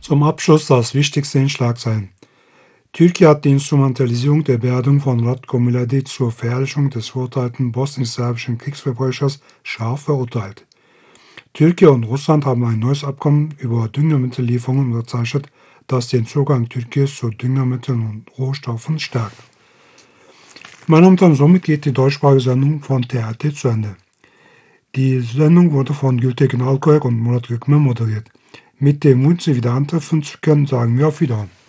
Zum Abschluss das Wichtigste in Schlagzeilen. Türkei hat die Instrumentalisierung der Beerdigung von Ratko Mladic zur Verherrlichung des verurteilten bosnisch-serbischen Kriegsverbrechers scharf verurteilt. Türkei und Russland haben ein neues Abkommen über Düngemittellieferungen unterzeichnet, das den Zugang Türkiis zu Düngemitteln und Rohstoffen stärkt. Meine Damen und Herren, somit geht die deutschsprachige Sendung von TRT zu Ende. Die Sendung wurde von Gültekin Alkoyak und Murat Gökmen moderiert. Mit dem Wunsch, Sie wieder antreffen zu können, sagen wir auf Wiedersehen.